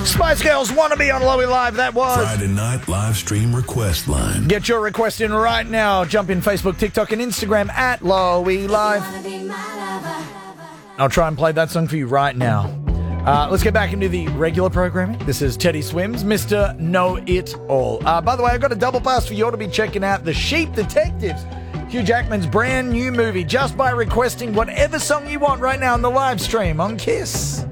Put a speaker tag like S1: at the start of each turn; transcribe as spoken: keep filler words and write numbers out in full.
S1: Spice Girls Wanna Be on Lowy Live. That was
S2: Friday night live stream request line.
S1: Get your request in right now. Jump in Facebook, TikTok, and Instagram at Lowy Live. I'll try and play that song for you right now. Uh, let's get back into the regular programming. This is Teddy Swims, Mister Know It All. Uh, by the way, I've got a double pass for you all to be checking out The Sheep Detectives, Hugh Jackman's brand new movie, just by requesting whatever song you want right now on the live stream on Kiss.